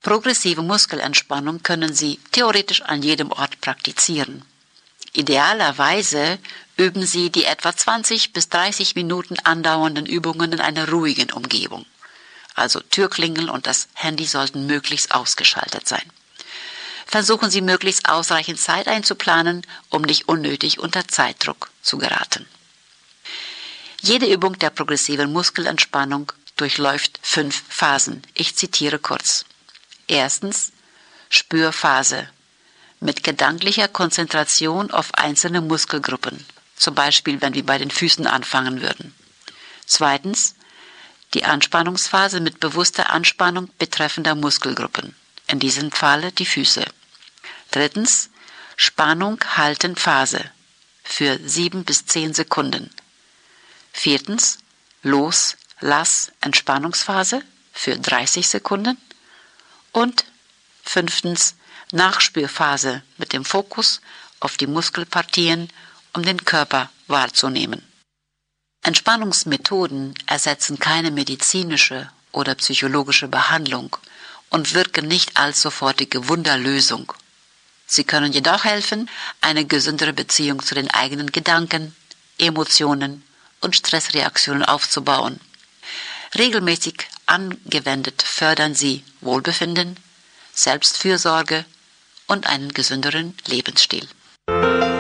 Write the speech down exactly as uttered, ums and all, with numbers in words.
Progressive Muskelentspannung können Sie theoretisch an jedem Ort praktizieren. Idealerweise üben Sie die etwa zwanzig bis dreißig Minuten andauernden Übungen in einer ruhigen Umgebung. Also Türklingeln und das Handy sollten möglichst ausgeschaltet sein. Versuchen Sie möglichst ausreichend Zeit einzuplanen, um nicht unnötig unter Zeitdruck zu geraten. Jede Übung der progressiven Muskelentspannung durchläuft fünf Phasen. Ich zitiere kurz. Erstens Spürphase mit gedanklicher Konzentration auf einzelne Muskelgruppen, zum Beispiel wenn wir bei den Füßen anfangen würden. Zweitens die Anspannungsphase mit bewusster Anspannung betreffender Muskelgruppen, in diesem Falle die Füße. Drittens Spannung-Halten-Phase für sieben bis zehn Sekunden. Viertens Los-Lass-Entspannungsphase für dreißig Sekunden. Und fünftens Nachspürphase mit dem Fokus auf die Muskelpartien, um den Körper wahrzunehmen. Entspannungsmethoden ersetzen keine medizinische oder psychologische Behandlung und wirken nicht als sofortige Wunderlösung. Sie können jedoch helfen, eine gesündere Beziehung zu den eigenen Gedanken, Emotionen und Stressreaktionen aufzubauen. Regelmäßig angewendet fördern sie Wohlbefinden, Selbstfürsorge und einen gesünderen Lebensstil.